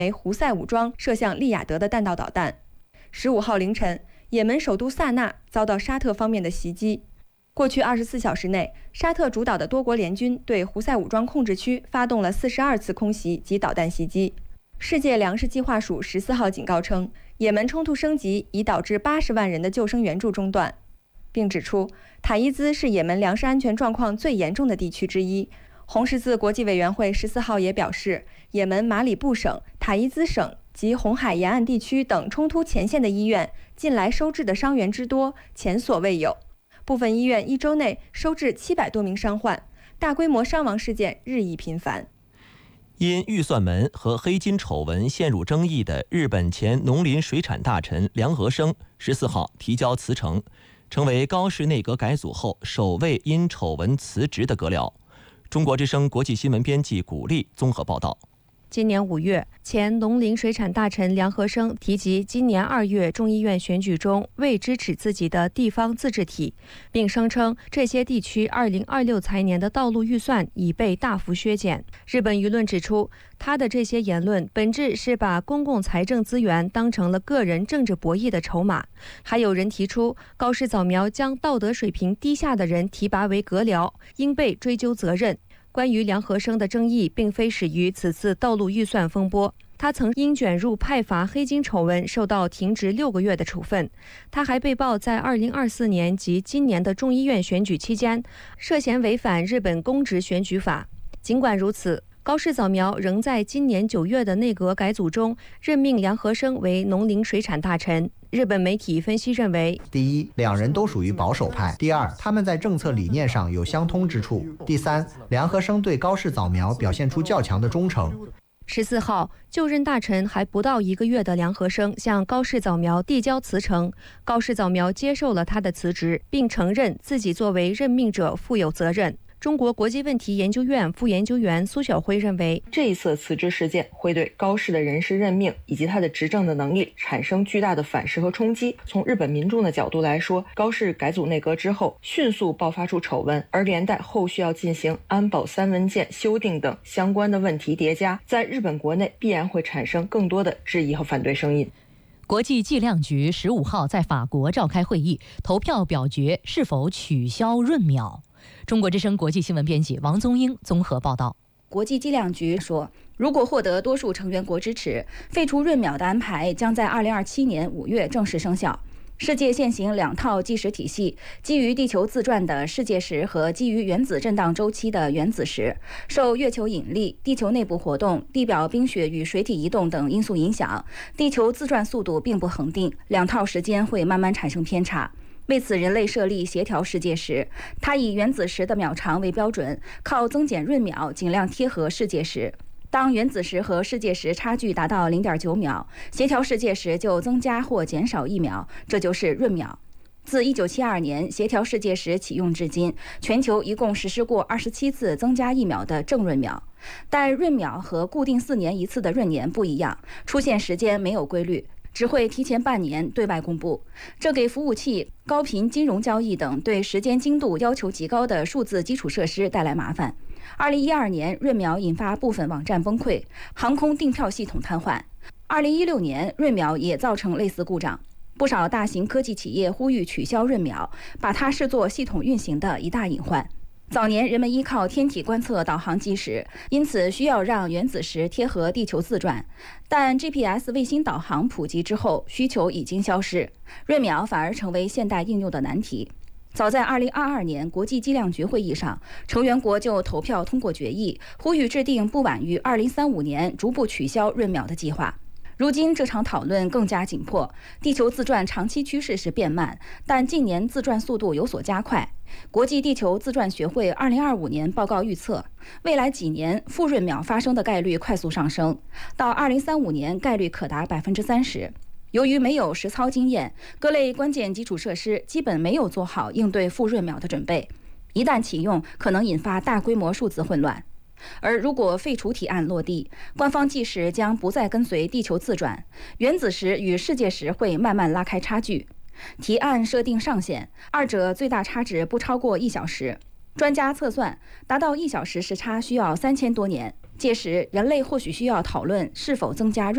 因预算门和黑金丑闻陷入争议的日本前农林水产大臣梁和生14号提交辞呈，成为高市内阁改组后首位因丑闻辞职的阁僚。中国之声国际新闻编辑古丽综合报道。 今年5月，前农林水产大臣梁和生提及今年2月众议院选举中未支持自己的地方自治体，并声称这些地区2026财年的道路预算已被大幅削减。日本舆论指出，他的这些言论本质是把公共财政资源当成了个人政治博弈的筹码。还有人提出，高市早苗将道德水平低下的人提拔为阁僚，应被追究责任。关于梁和生的争议并非始于此次道路预算风波，他曾因卷入派阀黑金丑闻受到停职6个月的处分。他还被曝在2024年及今年的众议院选举期间涉嫌违反日本公职选举法。尽管如此，高市早苗仍在今年9月的内阁改组中任命梁和生为农林水产大臣。日本媒体分析认为， 第一，两人都属于保守派；第二，他们在政策理念上有相通之处；第三，梁和生对高市早苗表现出较强的忠诚。 14号，就任大臣还不到1个月的梁和生向高市早苗递交辞呈，高市早苗接受了他的辞职，并承认自己作为任命者负有责任。中国国际问题研究院副研究员苏晓辉认为， 这一次辞职事件会对高市的人事任命以及他的执政的能力产生巨大的反噬和冲击。从日本民众的角度来说，高市改组内阁之后迅速爆发出丑闻，而连带后续要进行安保3文件修订等相关的问题叠加，在日本国内必然会产生更多的质疑和反对声音。 国际计量局15号在法国召开会议，投票表决是否取消润秒。中国之声国际新闻编辑王宗英综合报道。 国际计量局说，如果获得多数成员国支持，废除闰秒的安排将在2027年5月正式生效。世界现行2套计时体系，基于地球自转的世界时和基于原子震荡周期的原子时，受月球引力、地球内部活动、地表冰雪与水体移动等因素影响，地球自转速度并不恒定，2套时间会慢慢产生偏差。为此，人类设立协调世界时，它以原子时的秒长为标准，靠增减闰秒尽量贴合世界时。当原子时和世界时差距达到 0.9 秒，协调世界时就增加或减少1秒，这就是闰秒。自1972年协调世界时启用至今，全球一共实施过27次增加1秒的正闰秒。但闰秒和固定4年一次的闰年不一样，出现时间没有规律，只会提前半年对外公布，这给服务器、高频金融交易等对时间精度要求极高的数字基础设施带来麻烦。2012年，闰秒引发部分网站崩溃，航空订票系统瘫痪。2016年，闰秒也造成类似故障。不少大型科技企业呼吁取消闰秒，把它视作系统运行的一大隐患。早年人们依靠天体观测导航计时，因此需要让原子时贴合地球自转。但 GPS 卫星导航普及之后，需求已经消失，闰秒反而成为现代应用的难题。早在2022年国际计量局会议上，成员国就投票通过决议，呼吁制定不晚于2035年逐步取消闰秒的计划。如今这场讨论更加紧迫，地球自转长期趋势是变慢，但近年自转速度有所加快。国际地球自转学会2025年报告预测，未来几年负闰秒发生的概率快速上升，到2035年概率可达30%。由于没有实操经验，各类关键基础设施基本没有做好应对负闰秒的准备，一旦启用，可能引发大规模数字混乱。而如果废除提案落地，官方计时将不再跟随地球自转，原子时与世界时会慢慢拉开差距。提案设定上限，二者最大差值不超过1小时。专家测算，达到1小时时差需要3000多年，届时人类或许需要讨论是否增加